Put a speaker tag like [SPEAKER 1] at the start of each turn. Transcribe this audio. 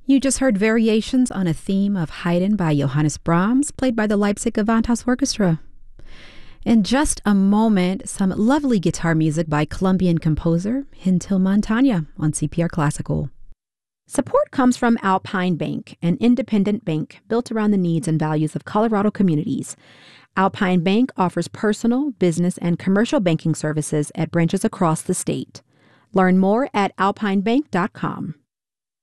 [SPEAKER 1] You just heard variations on a theme of Haydn by Johannes Brahms, played by the Leipzig Gewandhaus Orchestra. In just a moment, some lovely guitar music by Colombian composer Hintil Montagna on CPR Classical. Support comes from Alpine Bank, an independent bank built around the needs and values of Colorado communities. Alpine Bank offers personal, business, and commercial banking services at branches across the state. Learn more at alpinebank.com.